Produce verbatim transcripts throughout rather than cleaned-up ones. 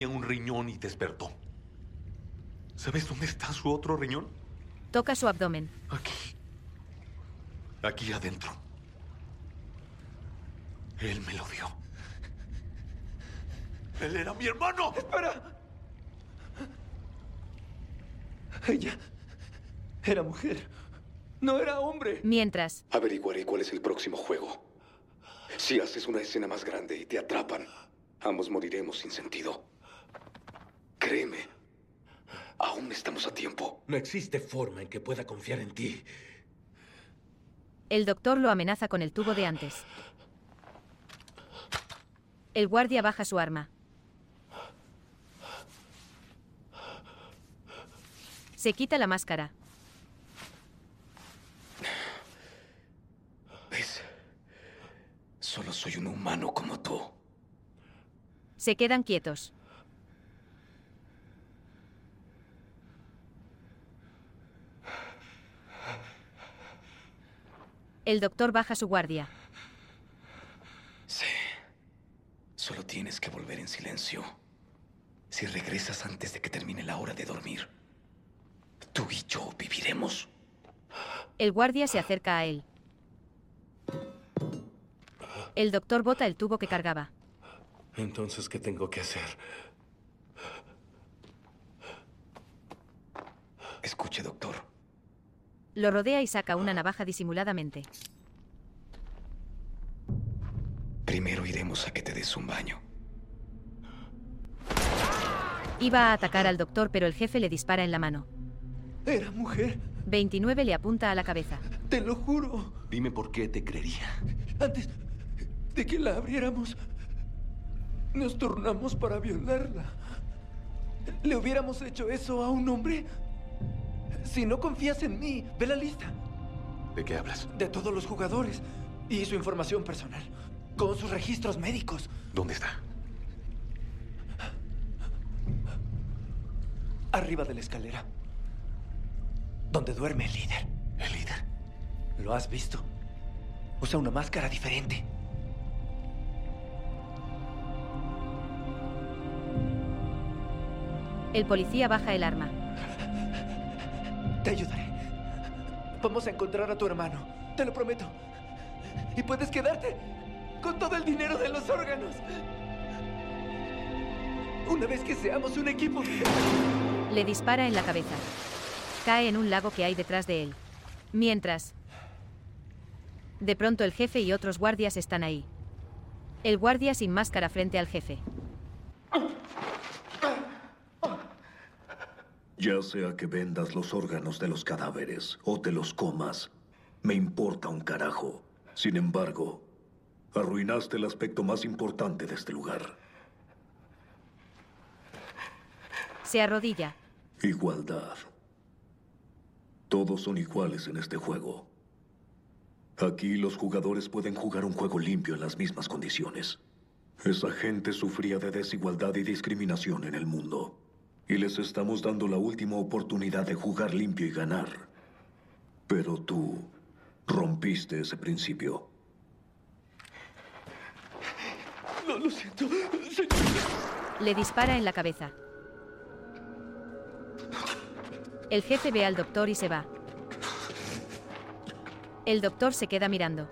un riñón y despertó. ¿Sabes dónde está su otro riñón? Toca su abdomen. Aquí. Aquí adentro. Él me lo dio. Él era mi hermano. ¡Espera! Ella era mujer. No era hombre. Mientras, Averiguaré cuál es el próximo juego. Si haces una escena más grande y te atrapan, ambos moriremos sin sentido. Créeme, aún estamos a tiempo. No existe forma en que pueda confiar en ti. el doctor lo amenaza con el tubo de antes. El guardia baja su arma. Se quita la máscara. ¿Ves? Solo soy un humano como tú. Se quedan quietos. El doctor baja su guardia. Sí. Solo tienes que volver en silencio. Si regresas antes de que termine la hora de dormir, tú y yo viviremos. El guardia se acerca a él. El doctor bota el tubo que cargaba. Entonces, ¿qué tengo que hacer? Escuche, doctor. Lo rodea y saca una navaja disimuladamente. Primero iremos a que te des un baño. Iba a atacar al doctor, pero el jefe le dispara en la mano. Era mujer. veintinueve le apunta a la cabeza. Te lo juro. Dime por qué te creería. Antes de que la abriéramos, nos turnamos para violarla. ¿Le hubiéramos hecho eso a un hombre? Si no confías en mí, ve la lista. ¿De qué hablas? De todos los jugadores y su información personal, con sus registros médicos. ¿Dónde está? Arriba de la escalera, donde duerme el líder. ¿El líder? ¿Lo has visto? Usa una máscara diferente. El policía baja el arma. Te ayudaré. Vamos a encontrar a tu hermano. Te lo prometo. Y puedes quedarte con todo el dinero de los órganos. Una vez que seamos un equipo. Le dispara en la cabeza. Cae en un lago que hay detrás de él. Mientras, de pronto el jefe y otros guardias están ahí. El guardia sin máscara frente al jefe. Ya sea que vendas los órganos de los cadáveres o te los comas, me importa un carajo. Sin embargo, arruinaste el aspecto más importante de este lugar. Se arrodilla. Igualdad. Todos son iguales en este juego. Aquí los jugadores pueden jugar un juego limpio en las mismas condiciones. Esa gente sufría de desigualdad y discriminación en el mundo. Y les estamos dando la última oportunidad de jugar limpio y ganar. Pero tú rompiste ese principio. No, lo siento, señor. Le dispara en la cabeza. El jefe ve al doctor y se va. El doctor se queda mirando.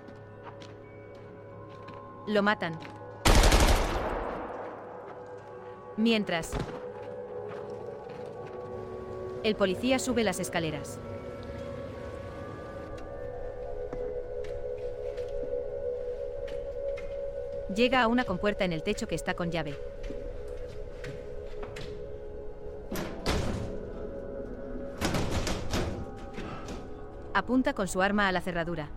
Lo matan. Mientras, el policía sube las escaleras. Llega a una compuerta en el techo que está con llave. Apunta con su arma a la cerradura.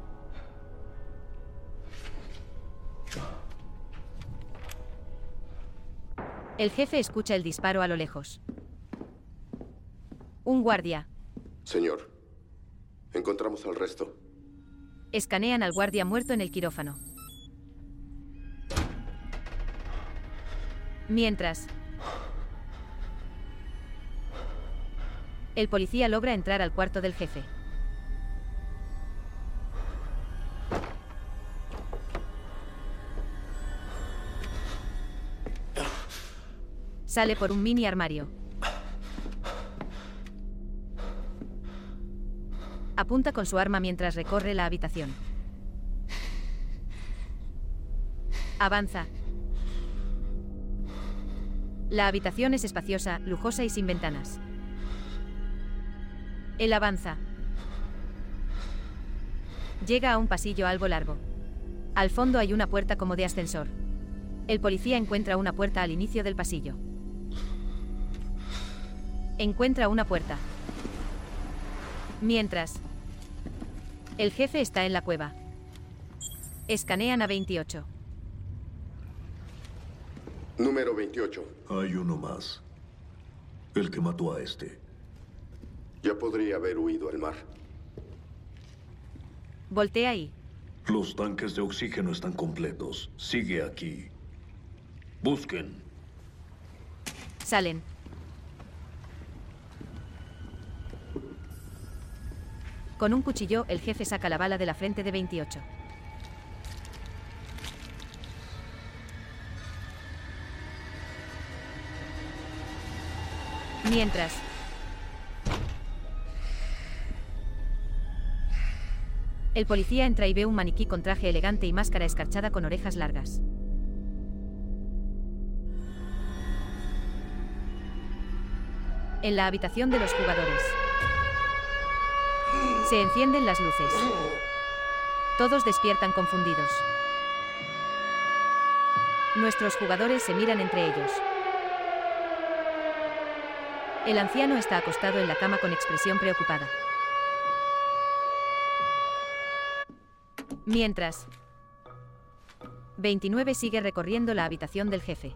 El jefe escucha el disparo a lo lejos. Un guardia. Señor, encontramos al resto. Escanean al guardia muerto en el quirófano. Mientras, el policía logra entrar al cuarto del jefe. Sale por un mini armario. Apunta con su arma mientras recorre la habitación. Avanza. La habitación es espaciosa, lujosa y sin ventanas. Él avanza. Llega a un pasillo algo largo. Al fondo hay una puerta como de ascensor. El policía encuentra una puerta al inicio del pasillo. Encuentra una puerta. Mientras, el jefe está en la cueva. Escanean a veintiocho. Número veintiocho. Hay uno más. El que mató a este. Ya podría haber huido al mar. Voltea ahí. Los tanques de oxígeno están completos. Sigue aquí. Busquen. Salen. Con un cuchillo, el jefe saca la bala de la frente de veintiocho. Mientras, el policía entra y ve un maniquí con traje elegante y máscara escarchada con orejas largas. En la habitación de los jugadores. Se encienden las luces. Todos despiertan confundidos. Nuestros jugadores se miran entre ellos. El anciano está acostado en la cama con expresión preocupada. Mientras, veintinueve sigue recorriendo la habitación del jefe.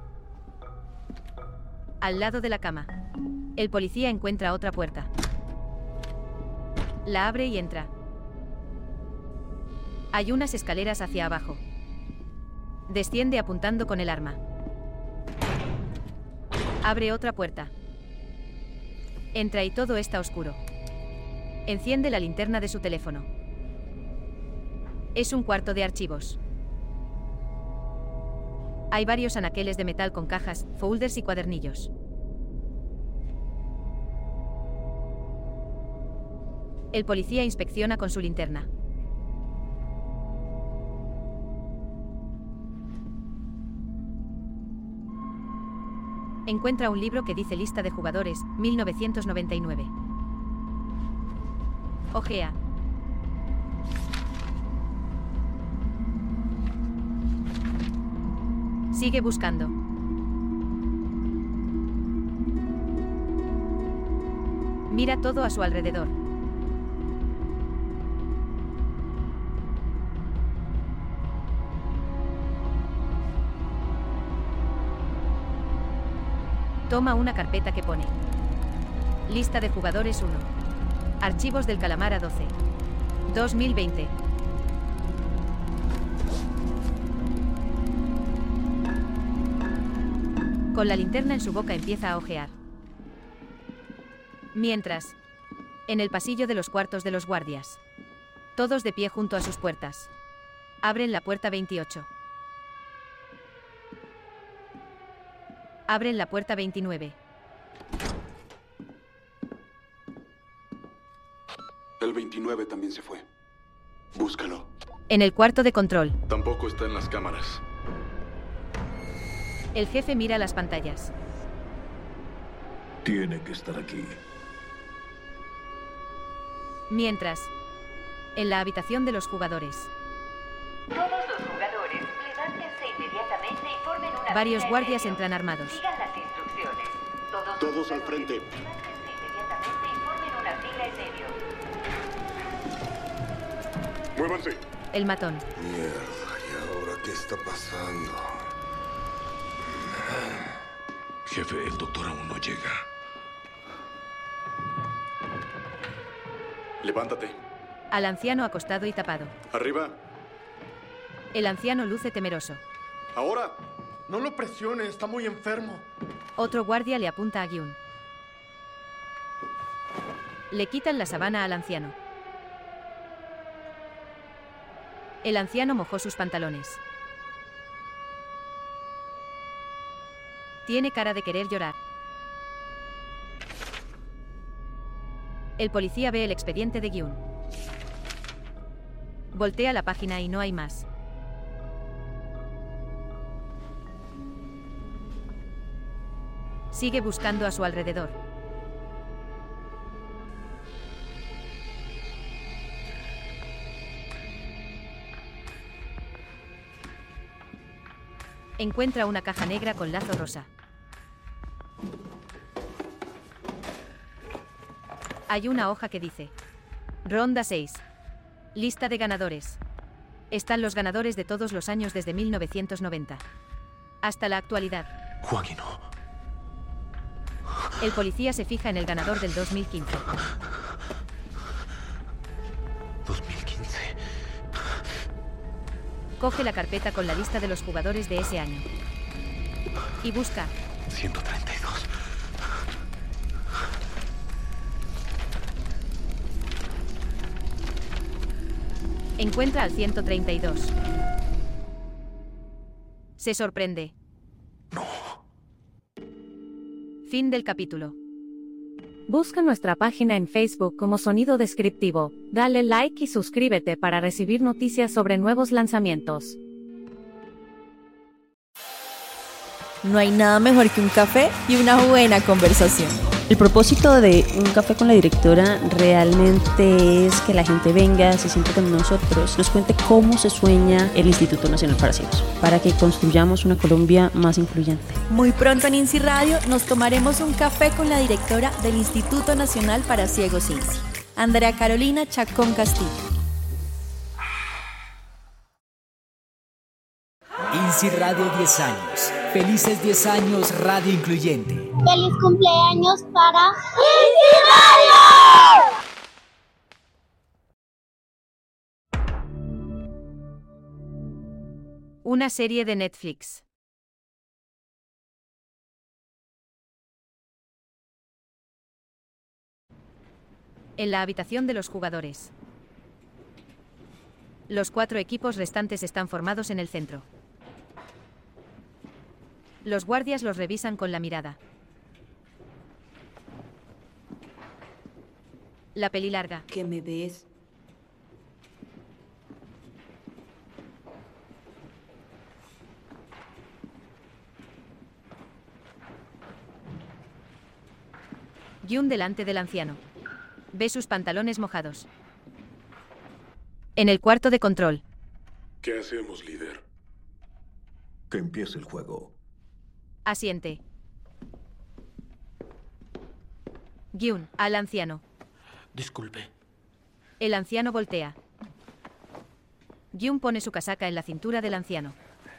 Al lado de la cama, el policía encuentra otra puerta. La abre y entra. Hay unas escaleras hacia abajo. Desciende apuntando con el arma. Abre otra puerta. Entra y todo está oscuro. Enciende la linterna de su teléfono. Es un cuarto de archivos. Hay varios anaqueles de metal con cajas, folders y cuadernillos. El policía inspecciona con su linterna. Encuentra un libro que dice lista de jugadores, mil novecientos noventa y nueve. Ojea. Sigue buscando. Mira todo a su alrededor. Toma una carpeta que pone lista de jugadores uno. Archivos del calamar A doce. dos mil veinte. Con la linterna en su boca empieza a ojear. Mientras, en el pasillo de los cuartos de los guardias. Todos de pie junto a sus puertas. Abren la puerta veintiocho. Abren la puerta veintinueve. El veintinueve también se fue. Búscalo. En el cuarto de control. Tampoco está en las cámaras. El jefe mira las pantallas. Tiene que estar aquí. Mientras, en la habitación de los jugadores. Todos los jugadores, levántense inmediatamente y formen una Varios fila guardias en medio. entran armados. Sigan las instrucciones. Todos, Todos los al jugadores, frente. levántense inmediatamente y formen una fila en medio. Muévanse. El matón. Mierda, ¿y ahora qué está pasando? Jefe, el doctor aún no llega. Levántate. Al anciano acostado y tapado. Arriba. El anciano luce temeroso. Ahora. No lo presione, está muy enfermo. Otro guardia le apunta a Gyun. Le quitan la sabana al anciano. El anciano mojó sus pantalones. Tiene cara de querer llorar. El policía ve el expediente de Gyun. Voltea la página y no hay más. Sigue buscando a su alrededor. Encuentra una caja negra con lazo rosa. Hay una hoja que dice: Ronda seis. Lista de ganadores. Están los ganadores de todos los años desde mil novecientos noventa hasta la actualidad. Joaquino. El policía se fija en el ganador del dos mil quince. dos mil quince. Coge la carpeta con la lista de los jugadores de ese año. Y busca. ciento treinta y dos. Encuentra al ciento treinta y dos. Se sorprende. No. Fin del capítulo. Busca nuestra página en Facebook como Sonido Descriptivo, dale like y suscríbete para recibir noticias sobre nuevos lanzamientos. No hay nada mejor que un café y una buena conversación. El propósito de Un Café con la Directora realmente es que la gente venga, se siente con nosotros, nos cuente cómo se sueña el Instituto Nacional para Ciegos, para que construyamos una Colombia más influyente. Muy pronto en INSI Radio nos tomaremos un café con la directora del Instituto Nacional para Ciegos INSI, Andrea Carolina Chacón Castillo. INSI Radio diez años. Felices diez años Radio Incluyente. ¡Feliz cumpleaños para INSI Radio! Una serie de Netflix. En la habitación de los jugadores. Los cuatro equipos restantes están formados en el centro. Los guardias los revisan con la mirada. La peli larga. ¿Qué me ves? Gyun delante del anciano. Ve sus pantalones mojados. En el cuarto de control. ¿Qué hacemos, líder? Que empiece el juego. Asiente. Gyun, al anciano. Disculpe. El anciano voltea. Gyun pone su casaca en la cintura del anciano.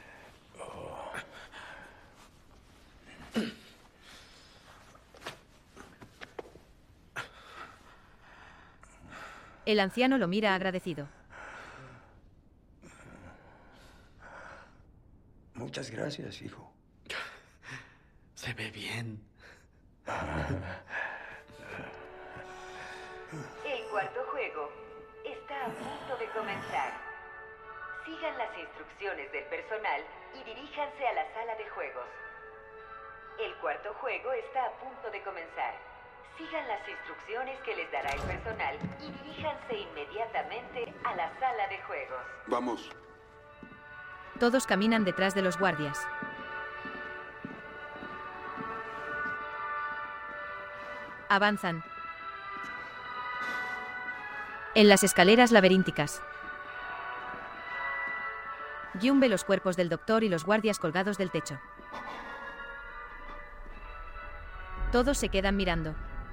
El anciano lo mira agradecido. Muchas gracias, hijo. Se ve bien. El cuarto juego está a punto de comenzar. Sigan las instrucciones del personal y diríjanse a la sala de juegos. El cuarto juego está a punto de comenzar. Sigan las instrucciones que les dará el personal y diríjanse inmediatamente a la sala de juegos. Vamos. Todos caminan detrás de los guardias. Avanzan. En las escaleras laberínticas. Gyun ve los cuerpos del doctor y los guardias colgados del techo. Todos se quedan mirando.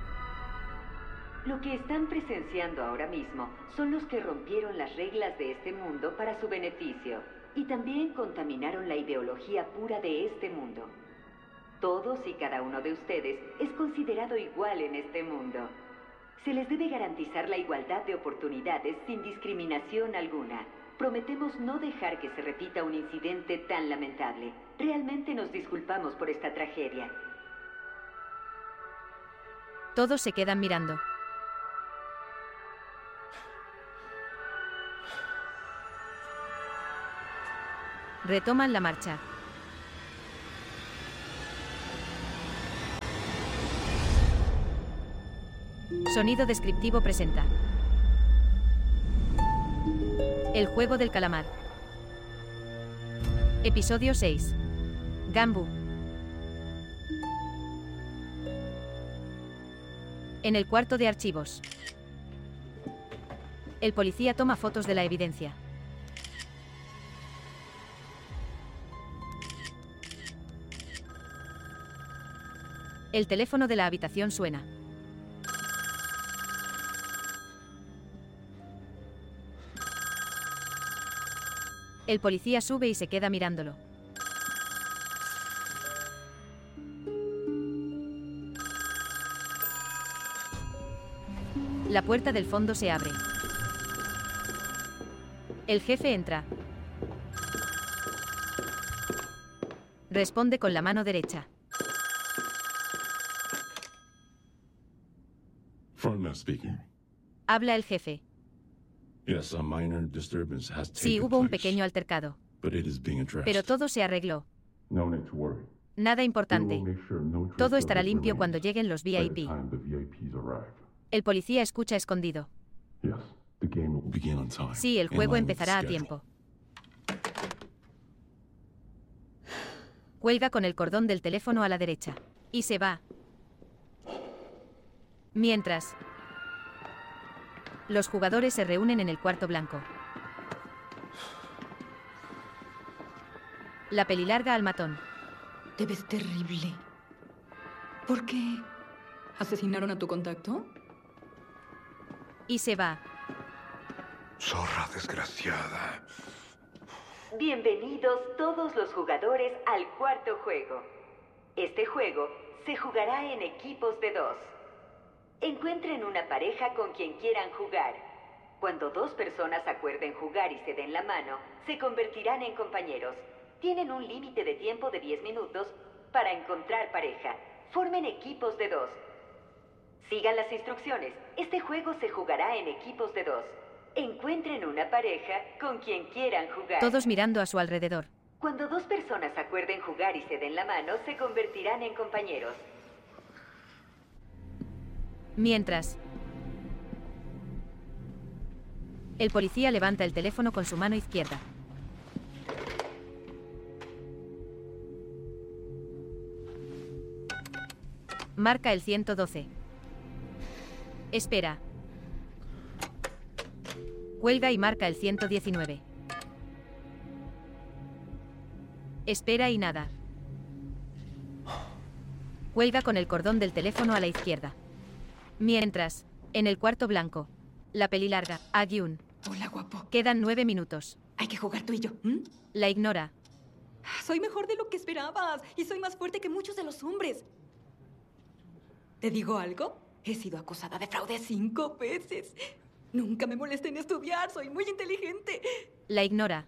Lo que están presenciando ahora mismo son los que rompieron las reglas de este mundo para su beneficio y también contaminaron la ideología pura de este mundo. Todos y cada uno de ustedes es considerado igual en este mundo. Se les debe garantizar la igualdad de oportunidades sin discriminación alguna. Prometemos no dejar que se repita un incidente tan lamentable. Realmente nos disculpamos por esta tragedia. Todos se quedan mirando. Retoman la marcha. Sonido Descriptivo presenta El juego del calamar. Episodio seis. Gambu. En el cuarto de archivos. El policía toma fotos de la evidencia. El teléfono de la habitación suena. El policía sube y se queda mirándolo. La puerta del fondo se abre. El jefe entra. Responde con la mano derecha. Frontman speaking. Habla el jefe. Yes, a minor disturbance has taken Sí, hubo un place, pequeño altercado, but it is being addressed. pero todo se arregló. No need to worry. Nada importante. We will make sure no trace Todo of estará it limpio remains cuando lleguen los by V I the P. time the V I Ps arrive. El policía escucha escondido. Yes, the game will begin on time. Sí, el in juego line with the empezará a schedule. tiempo. Cuelga con el cordón del teléfono a la derecha. Y se va. Mientras, los jugadores se reúnen en el cuarto blanco. La pelilarga al matón. Te ves terrible. ¿Por qué? ¿Asesinaron a tu contacto? Y se va. Zorra desgraciada. Bienvenidos todos los jugadores al cuarto juego. Este juego se jugará en equipos de dos. Encuentren una pareja con quien quieran jugar. Cuando dos personas acuerden jugar y se den la mano, se convertirán en compañeros. Tienen un límite de tiempo de diez minutos para encontrar pareja. Formen equipos de dos. Sigan las instrucciones. Este juego se jugará en equipos de dos. Encuentren una pareja con quien quieran jugar. Todos mirando a su alrededor. Cuando dos personas acuerden jugar y se den la mano, se convertirán en compañeros. Mientras, el policía levanta el teléfono con su mano izquierda. Marca el ciento doce. Espera. Cuelga y marca el ciento diecinueve. Espera y nada. Cuelga con el cordón del teléfono a la izquierda. Mientras, en el cuarto blanco, la pelilarga, Agyun. Hola, guapo. Quedan nueve minutos. Hay que jugar tú y yo. ¿m? La ignora. Soy mejor de lo que esperabas y soy más fuerte que muchos de los hombres. ¿Te digo algo? He sido acusada de fraude cinco veces. Nunca me molesté en estudiar, soy muy inteligente. La ignora.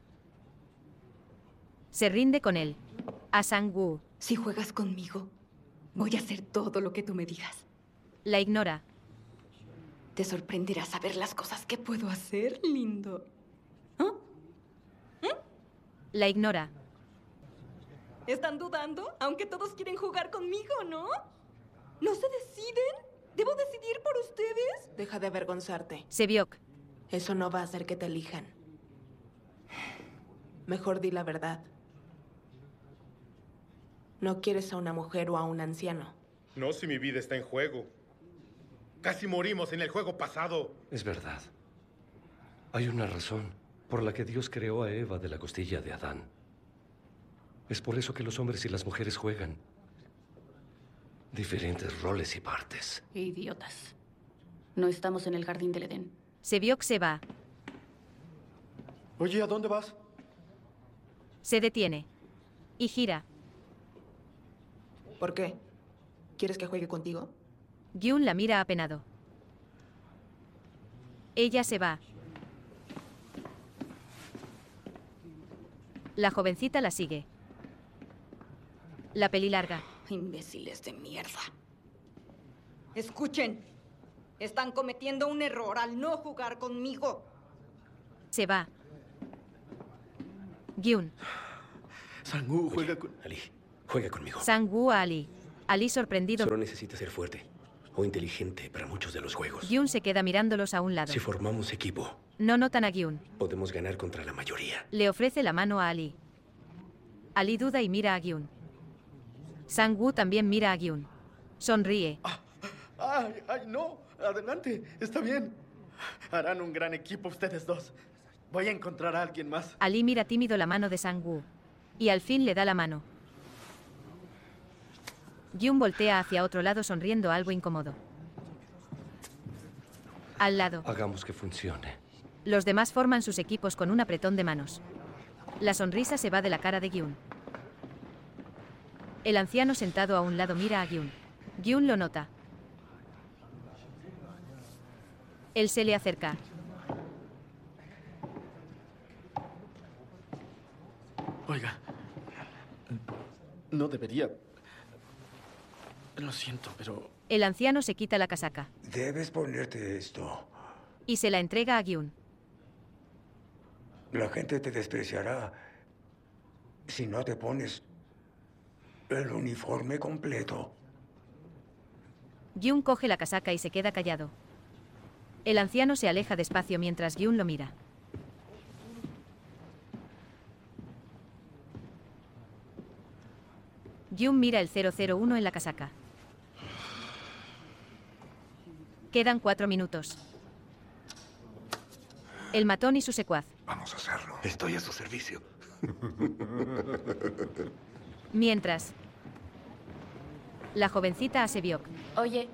Se rinde con él. A Sang-woo. Si juegas conmigo, voy a hacer todo lo que tú me digas. La ignora. Te sorprenderá saber las cosas que puedo hacer, lindo. ¿Ah? ¿Mm? La ignora. ¿Están dudando? Aunque todos quieren jugar conmigo, ¿no? ¿No se deciden? ¿Debo decidir por ustedes? Deja de avergonzarte. Sebiok. Eso no va a hacer que te elijan. Mejor di la verdad. ¿No quieres a una mujer o a un anciano? No si mi vida está en juego. Casi morimos en el juego pasado. Es verdad. Hay una razón por la que Dios creó a Eva de la costilla de Adán. Es por eso que los hombres y las mujeres juegan diferentes roles y partes. Idiotas. No estamos en el jardín del Edén. Sebiok se va. Oye, ¿a dónde vas? Se detiene. Y gira. ¿Por qué? ¿Quieres que juegue contigo? Gyun la mira apenado. Ella se va. La jovencita la sigue. La pelilarga. Imbéciles de mierda. Escuchen. Están cometiendo un error al no jugar conmigo. Se va. Gyun. Sang-woo juega con... Ali, juega conmigo. Sang-woo a Ali. Ali sorprendido. Solo necesitas ser fuerte. o inteligente para muchos de los juegos. Gyun se queda mirándolos a un lado. Si formamos equipo, No notan a Gyun. podemos ganar contra la mayoría. Le ofrece la mano a Ali. Ali duda y mira a Gyun. Sang-woo también mira a Gyun. Sonríe. ¡Ay, ay, no! Adelante, está bien. Harán un gran equipo ustedes dos. Voy a encontrar a alguien más. Ali mira tímido la mano de Sang-woo. Y al fin le da la mano. Gyun voltea hacia otro lado sonriendo algo incómodo. Al lado. Hagamos que funcione. Los demás forman sus equipos con un apretón de manos. La sonrisa se va de la cara de Gyun. El anciano sentado a un lado mira a Gyun. Gyun lo nota. Él se le acerca. Oiga, no debería... Lo siento, pero... El anciano se quita la casaca. Debes ponerte esto. Y se la entrega a Gyun. La gente te despreciará si no te pones el uniforme completo. Gyun coge la casaca y se queda callado. El anciano se aleja despacio mientras Gyun lo mira. Gyun mira el cero cero uno en la casaca. Quedan cuatro minutos. El matón y su secuaz. Vamos a hacerlo. Estoy a su servicio. Mientras, la jovencita a Sebiok. Oye,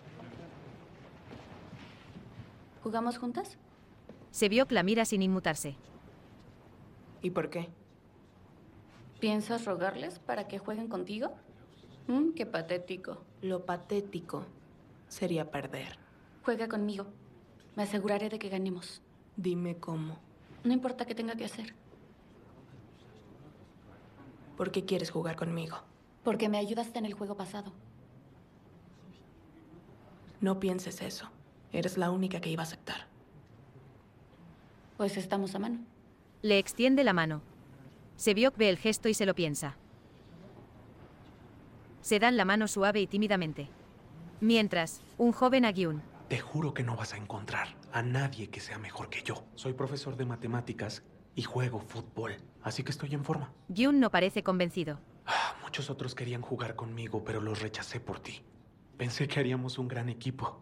¿jugamos juntas? Sebiok la mira sin inmutarse. ¿Y por qué? ¿Piensas rogarles para que jueguen contigo? Mm, qué patético. Lo patético sería perder. Juega conmigo. Me aseguraré de que ganemos. Dime cómo. No importa qué tenga que hacer. ¿Por qué quieres jugar conmigo? Porque me ayudaste en el juego pasado. No pienses eso. Eres la única que iba a aceptar. Pues estamos a mano. Le extiende la mano. Sebiok ve el gesto y se lo piensa. Se dan la mano suave y tímidamente. Mientras, un joven a Gyun. Te juro que no vas a encontrar a nadie que sea mejor que yo. Soy profesor de matemáticas y juego fútbol, así que estoy en forma. Gyun no parece convencido. Ah, muchos otros querían jugar conmigo, pero los rechacé por ti. Pensé que haríamos un gran equipo.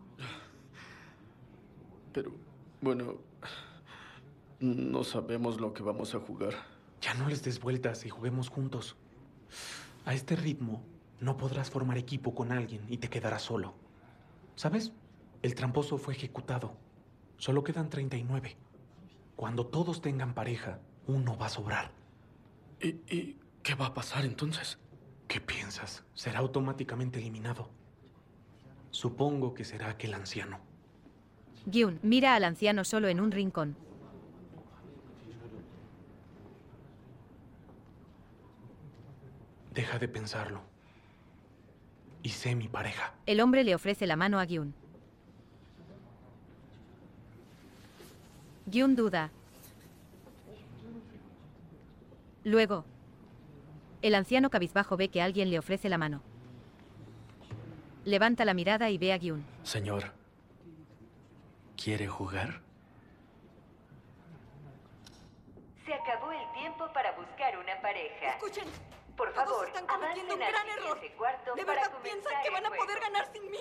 Pero, bueno, no sabemos lo que vamos a jugar. Ya no les des vueltas y juguemos juntos. A este ritmo, no podrás formar equipo con alguien y te quedarás solo. ¿Sabes? El tramposo fue ejecutado. Solo quedan treinta y nueve. Cuando todos tengan pareja, uno va a sobrar. ¿Y, y qué va a pasar entonces? ¿Qué piensas? Será automáticamente eliminado. Supongo que será aquel anciano. Gyun mira al anciano solo en un rincón. Deja de pensarlo. Y sé mi pareja. El hombre le ofrece la mano a Gyun. Gyun duda. Luego, el anciano cabizbajo ve que alguien le ofrece la mano. Levanta la mirada y ve a Gyun. Señor, ¿quiere jugar? Se acabó el tiempo para buscar una pareja. Escuchen. Por favor, están cometiendo un avancen gran al error. siguiente cuarto ¿De para verdad comenzar piensan que el van a juego. poder ganar sin mí?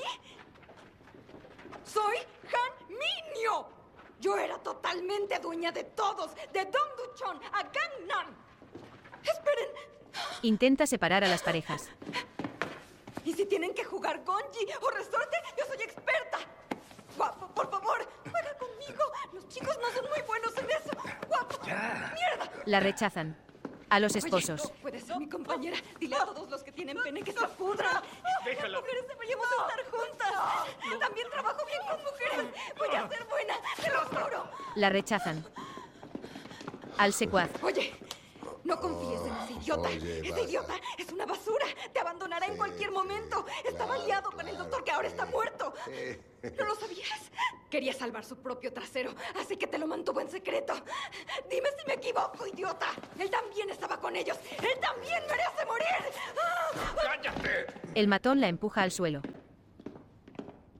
Soy Han Minyo. Yo era totalmente dueña de todos, de Dongducheon a Gangnam. Esperen. Intenta separar a las parejas. Y si tienen que jugar Gonji o Resorte, yo soy experta. Guapo, por favor, juega conmigo. Los chicos no son muy buenos en eso. Guapo. ¡Mierda! La rechazan. A los esposos. Oye, no puede ser mi compañera. Dile a todos los que tienen pene que se pudran. Déjala. Las mujeres deberíamos estar juntas. También trabajo bien con mujeres. Voy a ser buena, te lo juro. La rechazan. Al secuaz. Oye, no confíes en ese idiota. Oye, ese basta. idiota es una basura. Te abandonará en cualquier momento. Estaba claro, aliado con el doctor que ahora está muerto. Eh, ¿No lo sabías? Quería salvar su propio trasero, así que te lo mantuvo en secreto. Dime si me equivoco, idiota. Él también estaba con ellos. Él también merece morir. ¡Ah! ¡Cállate! El matón la empuja al suelo.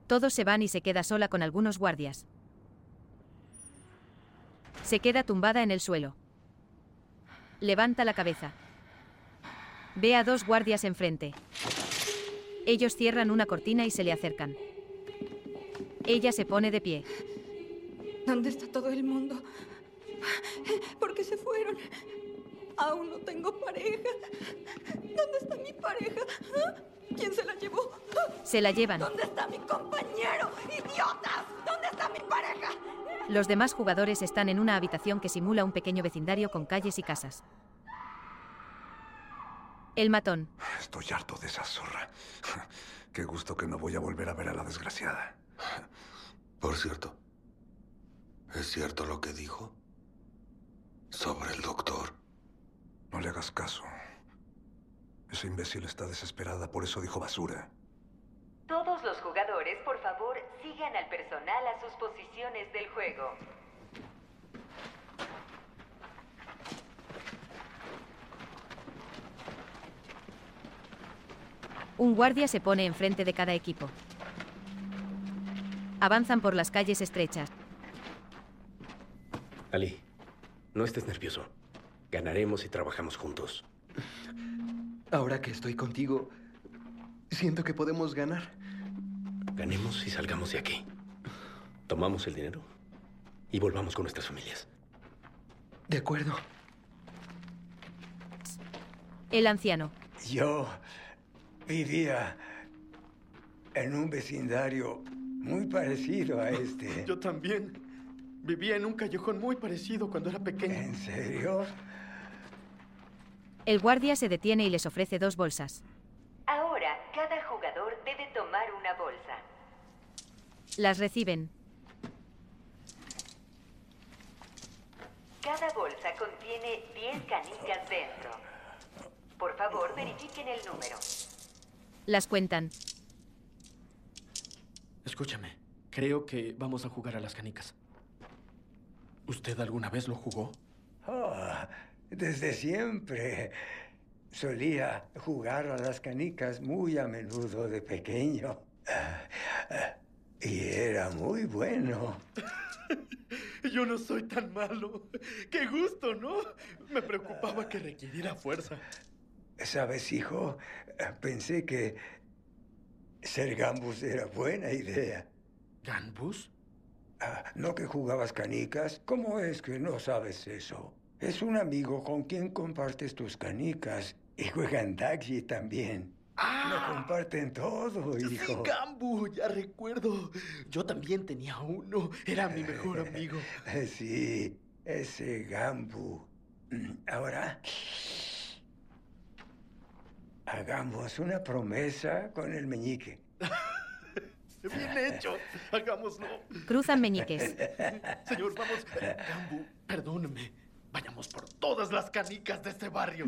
Todos se van y se queda sola con algunos guardias. Se queda tumbada en el suelo. Levanta la cabeza. Ve a dos guardias enfrente. Ellos cierran una cortina y se le acercan. Ella se pone de pie. ¿Dónde está todo el mundo? ¿Por qué se fueron? Aún no tengo pareja. ¿Dónde está mi pareja? ¿Quién se la llevó? Se la llevan. ¿Dónde está mi compañero? ¡Idiotas! ¿Dónde está mi pareja? Los demás jugadores están en una habitación que simula un pequeño vecindario con calles y casas. El matón. Estoy harto de esa zorra. Qué gusto que no voy a volver a ver a la desgraciada. Por cierto, ¿es cierto lo que dijo? Sobre el doctor. No le hagas caso. Esa imbécil está desesperada, por eso dijo basura. Todos los jugadores, por favor, sigan al personal a sus posiciones del juego. Un guardia se pone enfrente de cada equipo. Avanzan por las calles estrechas. Ali, no estés nervioso. Ganaremos si trabajamos juntos. Ahora que estoy contigo, siento que podemos ganar. Ganemos y salgamos de aquí. Tomamos el dinero y volvamos con nuestras familias. De acuerdo. El anciano. Yo vivía en un vecindario muy parecido a este. Yo también. Vivía en un callejón muy parecido cuando era pequeño. ¿En serio? El guardia se detiene y les ofrece dos bolsas. Ahora, cada jugador debe tomar una bolsa. Las reciben. Cada bolsa contiene diez canicas dentro. Por favor, verifiquen el número. Las cuentan. Escúchame, creo que vamos a jugar a las canicas. ¿Usted alguna vez lo jugó? Oh, desde siempre. Solía jugar a las canicas muy a menudo de pequeño. Y era muy bueno. Yo no soy tan malo. ¡Qué gusto!, ¿no? Me preocupaba que requiriera fuerza. ¿Sabes, hijo? Pensé que ser gambus era buena idea. ¿Gambus? Ah, ¿no que jugabas canicas? ¿Cómo es que no sabes eso? Es un amigo con quien compartes tus canicas y juegan Dagji también. ¡Ah! Lo comparten todo, hijo. Sí, Gambu, ya recuerdo. Yo también tenía uno. Era mi mejor amigo. Sí, ese Gambu. Ahora, hagamos una promesa con el meñique. Bien hecho. Hagámoslo. Cruzan meñiques. Señor, vamos. Gambu, perdóneme. Vayamos por todas las canicas de este barrio.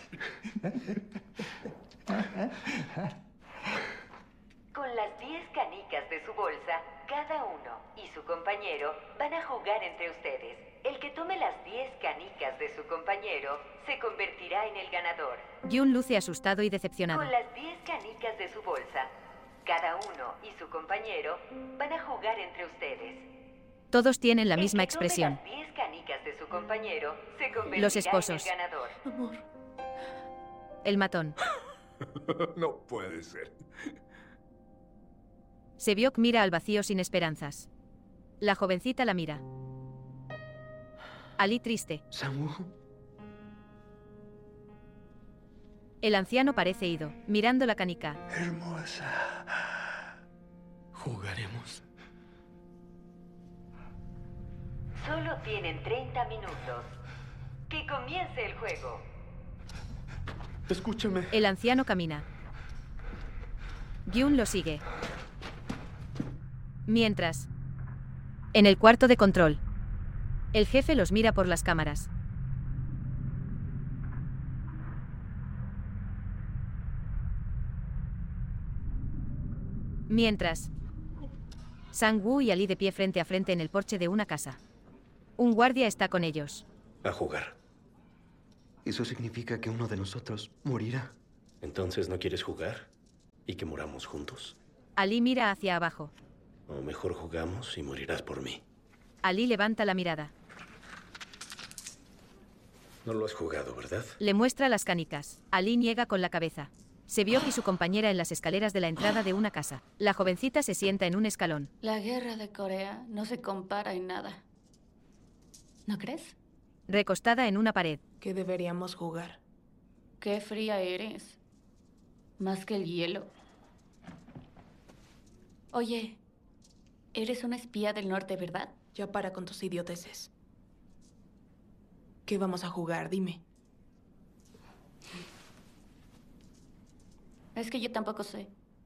Con las diez canicas de su bolsa, cada uno y su compañero van a jugar entre ustedes. El que tome las diez canicas de su compañero se convertirá en el ganador. Jun luce asustado y decepcionado. Con las diez canicas de su bolsa, cada uno y su compañero van a jugar entre ustedes. Todos tienen la misma El que tome expresión. las diez canicas de su compañero se convertirá Los esposos. en el ganador. Amor. El matón. No puede ser. Sebiok mira al vacío sin esperanzas. La jovencita la mira. Ali triste. Samu. El anciano parece ido, mirando la canica. Hermosa. Jugaremos. Solo tienen treinta minutos. Que comience el juego. Escúchame. El anciano camina. Gyun lo sigue. Mientras, en el cuarto de control, el jefe los mira por las cámaras. Mientras, Sang-woo y Ali de pie frente a frente en el porche de una casa. Un guardia está con ellos. A jugar. ¿Eso significa que uno de nosotros morirá? ¿Entonces no quieres jugar? ¿Y que muramos juntos? Ali mira hacia abajo. O mejor jugamos y morirás por mí. Ali levanta la mirada. No lo has jugado, ¿verdad? Le muestra las canicas. Ali niega con la cabeza. Sebiok y su compañera en las escaleras de la entrada de una casa. La jovencita se sienta en un escalón. La guerra de Corea no se compara en nada. ¿No crees? Recostada en una pared. ¿Qué deberíamos jugar? Qué fría eres. Más que el hielo. Oye, eres una espía del norte, ¿verdad? Ya para con tus idioteces. ¿Qué vamos a jugar? Dime. Es que yo tampoco sé.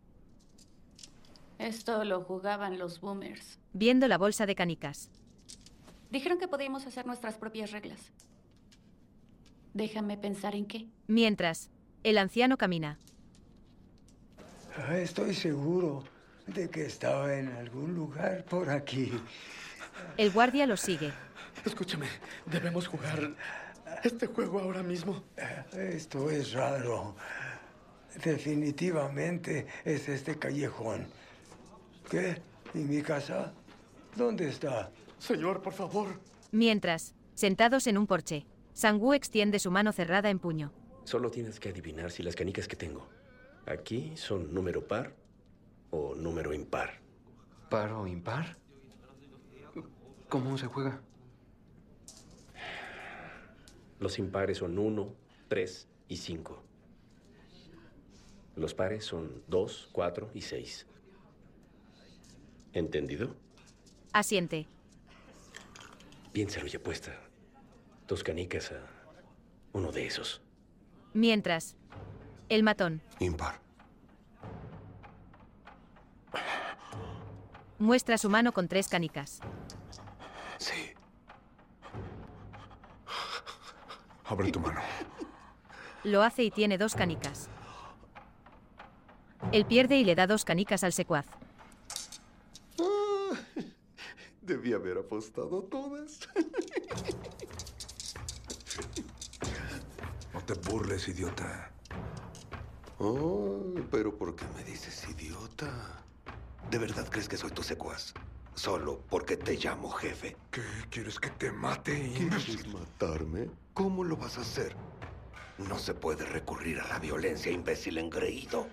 Esto lo jugaban los boomers. Viendo la bolsa de canicas. Dijeron que podíamos hacer nuestras propias reglas. Déjame pensar en qué. Mientras, el anciano camina. Ah, Estoy seguro de que estaba en algún lugar por aquí. El guardia lo sigue. Escúchame, debemos jugar este juego ahora mismo. Esto es raro. Definitivamente es este callejón. ¿Qué? ¿Y mi casa? ¿Dónde está? Señor, por favor. Mientras, sentados en un porche, Sang-woo extiende su mano cerrada en puño. Solo tienes que adivinar si las canicas que tengo aquí son número par o número impar. ¿Par o impar? ¿Cómo se juega? Los impares son uno, tres y cinco. Los pares son dos, cuatro y seis. ¿Entendido? Asiente. Piénsalo y apuesta dos canicas a uno de esos. Mientras, el matón. Impar. Muestra su mano con tres canicas. Sí. Abre tu mano. Lo hace y tiene dos canicas. Él pierde y le da dos canicas al secuaz. Ah, debí haber apostado todas. No te burles, idiota. Oh, pero ¿por qué me dices idiota? ¿De verdad crees que soy tu secuaz? Solo porque te llamo jefe. ¿Qué? ¿Quieres que te mate? ¿Quieres matarme? ¿Cómo lo vas a hacer? No se puede recurrir a la violencia, imbécil engreído.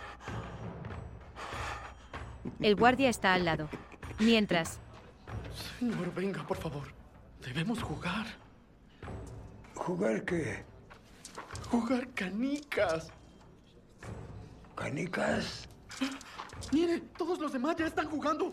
El guardia está al lado. Mientras... Señor, venga, por favor. Debemos jugar. ¿Jugar qué? Jugar canicas. ¿Canicas? Mire, todos los demás ya están jugando.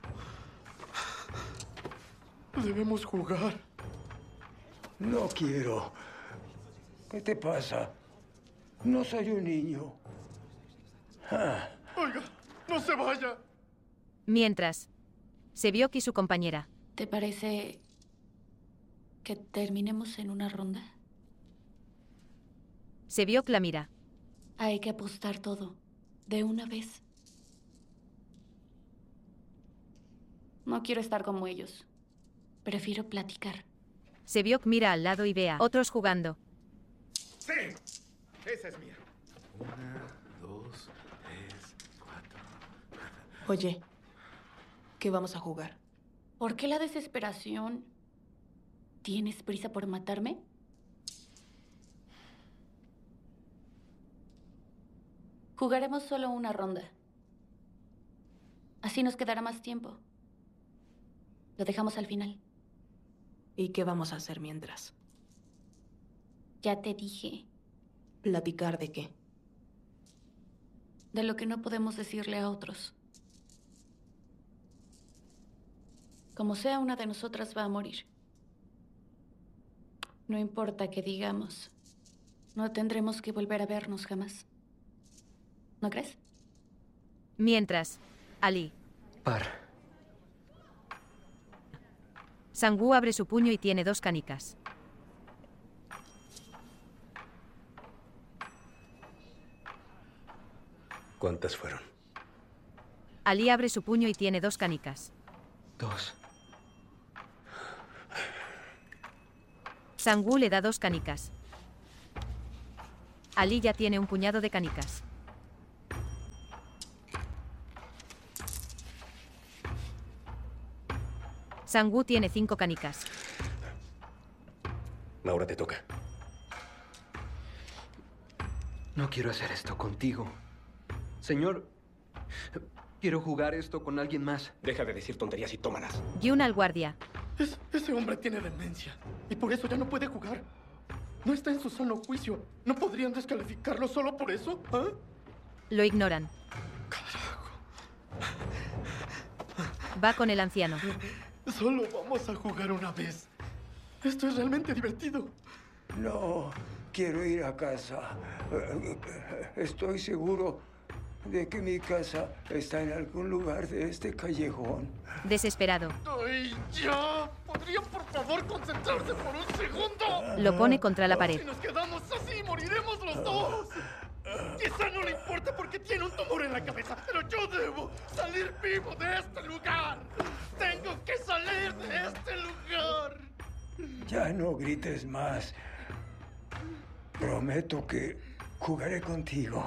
Debemos jugar. No quiero. ¿Qué te pasa? No soy un niño. Ah. Oiga, no se vaya. Mientras, Sebiok y su compañera. ¿Te parece que terminemos en una ronda? Sebiok la mira. Hay que apostar todo, de una vez. No quiero estar como ellos. Prefiero platicar. Sebiok mira al lado y ve a otros jugando. ¡Sí! Esa es mía. Una, dos, tres, cuatro. Oye, ¿qué vamos a jugar? ¿Por qué la desesperación? ¿Tienes prisa por matarme? Jugaremos solo una ronda. Así nos quedará más tiempo. Lo dejamos al final. ¿Y qué vamos a hacer mientras? Ya te dije. ¿Platicar de qué? De lo que no podemos decirle a otros. Como sea, una de nosotras va a morir. No importa qué digamos. No tendremos que volver a vernos jamás. ¿No crees? Mientras, Ali. Par. Sang-woo abre su puño y tiene dos canicas. ¿Cuántas fueron? Ali abre su puño y tiene dos canicas. Dos. Sang-woo le da dos canicas. Ali ya tiene un puñado de canicas. Sang-woo tiene cinco canicas. Ahora te toca. No quiero hacer esto contigo. Señor, quiero jugar esto con alguien más. Deja de decir tonterías y tómalas. Gyun al guardia. Es- ese hombre tiene demencia y por eso ya no puede jugar. No está en su sano juicio. ¿No podrían descalificarlo solo por eso? ¿Ah? Lo ignoran. Va con el anciano. Solo vamos a jugar una vez. Esto es realmente divertido. No, quiero ir a casa. Estoy seguro de que mi casa está en algún lugar de este callejón. Desesperado. ¡Ay, ya! ¿Podrían por favor concentrarse por un segundo? Lo pone contra la Si pared. nos quedamos así, moriremos los dos. Quizá no le importe porque tiene un tumor en la cabeza, pero yo debo salir vivo de este lugar. Tengo que salir de este lugar. Ya no grites más. Prometo que jugaré contigo.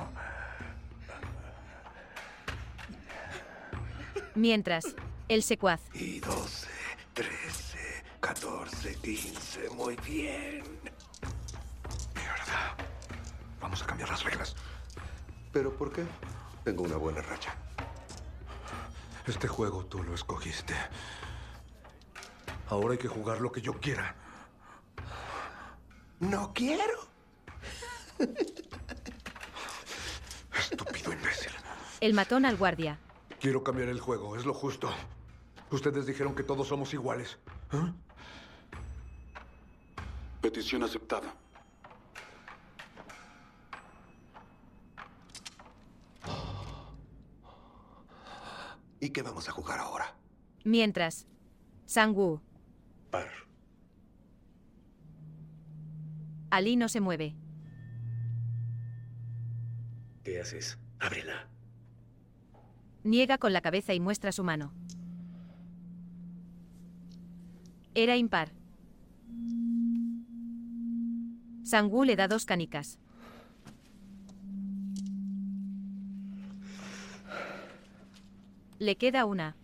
Mientras, el secuaz. Y doce, trece, catorce, quince. Muy bien. Mierda. Vamos a cambiar las reglas. ¿Pero por qué? Tengo una buena racha. Este juego tú lo escogiste. Ahora hay que jugar lo que yo quiera. No quiero. Estúpido imbécil. El matón al guardia. Quiero cambiar el juego, es lo justo. Ustedes dijeron que todos somos iguales. ¿Eh? Petición aceptada. ¿Y qué vamos a jugar ahora? Mientras, Sang-woo. Par. Ali no se mueve. ¿Qué haces? Ábrela. Niega con la cabeza y muestra su mano. Era impar. Sang-woo le da dos canicas. Le queda una.